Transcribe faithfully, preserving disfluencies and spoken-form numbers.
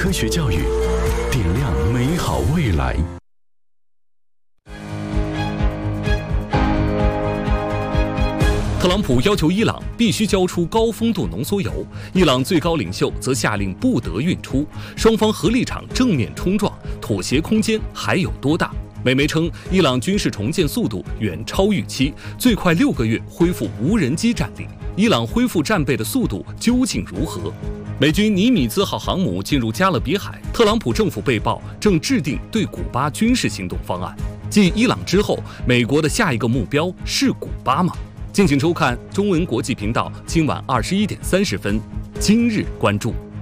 科学教育，点亮美好未来。 特朗普要求伊朗必须交出高丰度浓缩铀，伊朗最高领袖则下令不得运出，双方核立场正面冲撞，妥协空间还有多大？美媒称，伊朗军事重建速度远超预期，最快六个月恢复无人机战力。伊朗恢复战备的速度究竟如何？美军尼米兹号航母进入加勒比海，特朗普政府被曝正制定对古巴军事行动方案。继伊朗之后，美国的下一个目标是古巴吗？敬请收看中文国际频道今晚二十一点三十分，今日关注。